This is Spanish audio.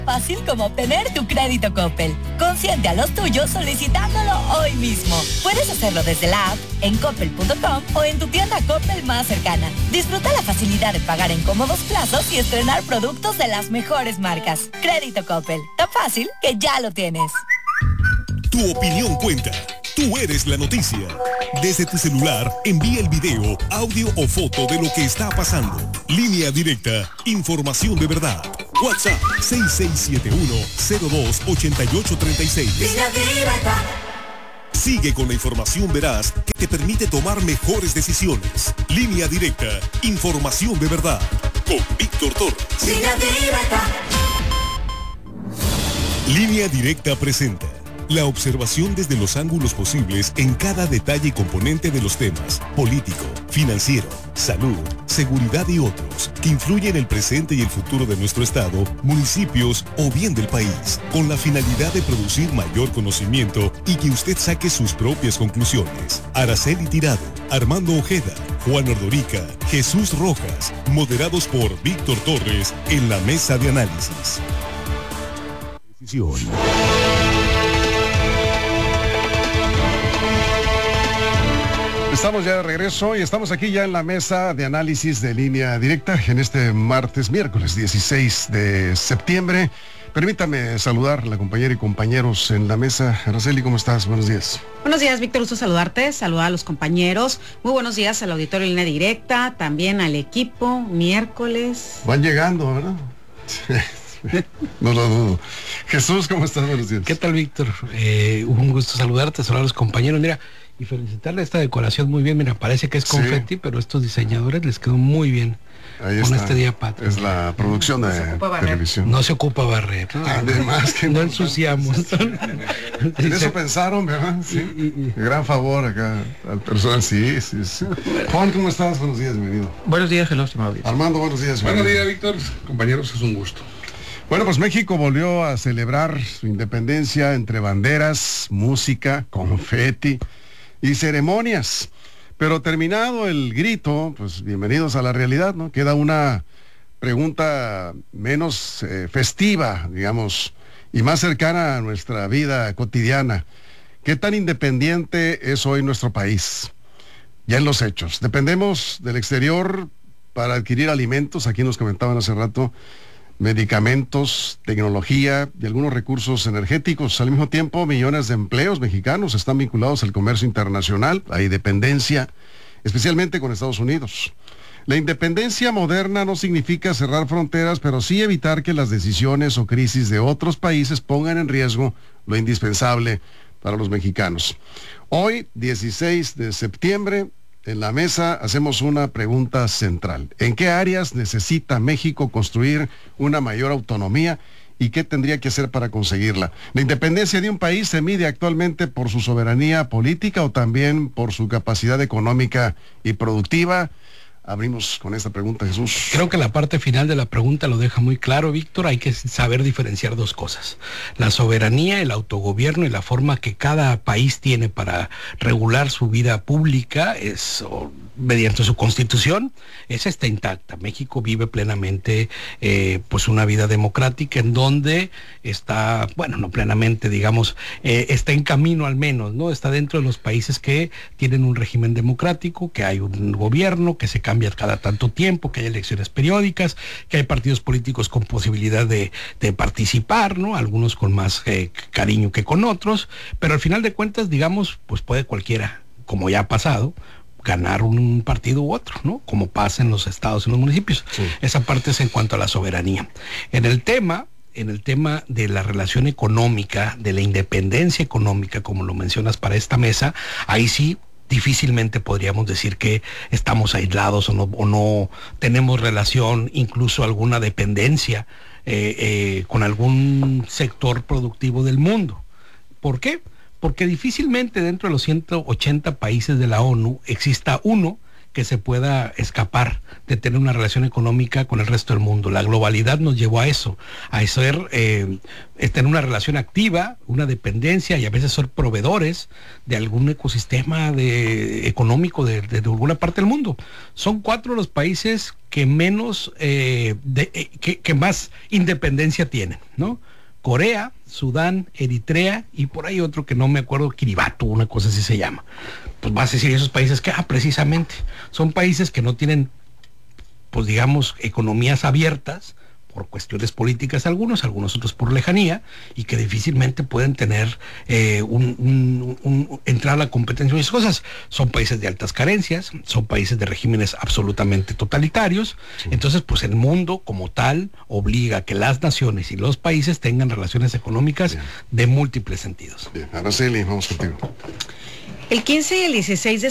Fácil como obtener tu crédito Coppel. Consiente a los tuyos solicitándolo hoy mismo. Puedes hacerlo desde la app, en coppel.com o en tu tienda Coppel más cercana. Disfruta la facilidad de pagar en cómodos plazos y estrenar productos de las mejores marcas. Crédito Coppel. Tan fácil que ya lo tienes. Tu opinión cuenta. Tú eres la noticia. Desde tu celular, envía el video, audio o foto de lo que está pasando. Línea directa. Información de verdad. WhatsApp 6671-028836. Línea directa. Sigue con la información veraz que te permite tomar mejores decisiones. Línea directa. Información de verdad. Con Víctor Torres. Línea directa. Línea directa presenta la observación desde los ángulos posibles en cada detalle y componente de los temas político, financiero, salud, seguridad y otros que influyen en el presente y el futuro de nuestro estado, municipios o bien del país, con la finalidad de producir mayor conocimiento y que usted saque sus propias conclusiones. Araceli Tirado, Armando Ojeda, Juan Ordorica, Jesús Rojas, moderados por Víctor Torres en la mesa de análisis. Decisión. Estamos ya de regreso y estamos aquí ya en la mesa de análisis de Línea Directa en este miércoles 16 de septiembre. Permítame saludar a la compañera y compañeros en la mesa. Araceli, ¿cómo estás? Buenos días. Buenos días, Víctor, gusto saludarte, saludar a los compañeros. Muy buenos días al auditorio de Línea Directa, también al equipo, miércoles. Van llegando, ¿verdad? No lo dudo. Jesús, ¿cómo estás? Buenos días. ¿Qué tal, Víctor? Un gusto saludarte, saludar a los compañeros. Mira, y felicitarle esta decoración muy bien. Mira, parece que es confeti, pero estos diseñadores les quedó muy bien. Ahí con está. este día patrio. Es la producción de televisión. No se ocupa barrer. ¿No? Además que no ensuciamos. En eso pensaron, ¿verdad? Sí. Gran favor acá al personal. Sí. Juan, ¿cómo estás? Buenos días, bienvenido. Buenos días, hello, estimado Víctor. Armando, buenos días. Buenos días, Víctor. Compañeros, es un gusto. Bueno, pues México volvió a celebrar su independencia entre banderas, música, confeti y ceremonias. Pero terminado el grito, pues bienvenidos a la realidad, ¿no? Queda una pregunta menos festiva, digamos, y más cercana a nuestra vida cotidiana. ¿Qué tan independiente es hoy nuestro país? Ya en los hechos. Dependemos del exterior para adquirir alimentos, aquí nos comentaban hace rato, medicamentos, tecnología y algunos recursos energéticos. Al mismo tiempo, millones de empleos mexicanos están vinculados al comercio internacional, hay dependencia, especialmente con Estados Unidos. La independencia moderna no significa cerrar fronteras, pero sí evitar que las decisiones o crisis de otros países pongan en riesgo lo indispensable para los mexicanos. Hoy, 16 de septiembre, en la mesa hacemos una pregunta central. ¿En qué áreas necesita México construir una mayor autonomía y qué tendría que hacer para conseguirla? ¿La independencia de un país se mide actualmente por su soberanía política o también por su capacidad económica y productiva? Abrimos con esta pregunta, Jesús. Creo que la parte final de la pregunta lo deja muy claro, Víctor. Hay que saber diferenciar dos cosas: la soberanía, el autogobierno y la forma que cada país tiene para regular su vida pública mediante su constitución. Esa está intacta. México vive plenamente pues una vida democrática en donde está, bueno, no plenamente, digamos, está en camino al menos, ¿no? Está dentro de los países que tienen un régimen democrático, que hay un gobierno que se cambia cada tanto tiempo, que hay elecciones periódicas, que hay partidos políticos con posibilidad de participar, ¿no? Algunos con más cariño que con otros, pero al final de cuentas, digamos, pues puede cualquiera, como ya ha pasado, ganar un partido u otro, ¿no? Como pasa en los estados y en los municipios. Sí. Esa parte es en cuanto a la soberanía. En el tema de la relación económica, de la independencia económica, como lo mencionas para esta mesa, ahí sí difícilmente podríamos decir que estamos aislados o no tenemos relación, incluso alguna dependencia con algún sector productivo del mundo. ¿Por qué? Porque difícilmente dentro de los 180 países de la ONU exista uno que se pueda escapar de tener una relación económica con el resto del mundo. La globalidad nos llevó a eso, a ser, tener una relación activa, una dependencia y a veces ser proveedores de algún ecosistema económico de alguna parte del mundo. Son 4 los países que menos, que más independencia tienen, ¿no? Corea, Sudán, Eritrea y por ahí otro que no me acuerdo, Kiribati, una cosa así se llama. Pues vas a decir esos países que, precisamente, son países que no tienen, pues digamos, economías abiertas, por cuestiones políticas algunos otros por lejanía, y que difícilmente pueden tener entrar a la competencia en esas cosas. Son países de altas carencias, son países de regímenes absolutamente totalitarios. Sí. Entonces, pues el mundo como tal obliga a que las naciones y los países tengan relaciones económicas de múltiples sentidos. Bien, Araceli, vamos contigo. El 15 y el 16 de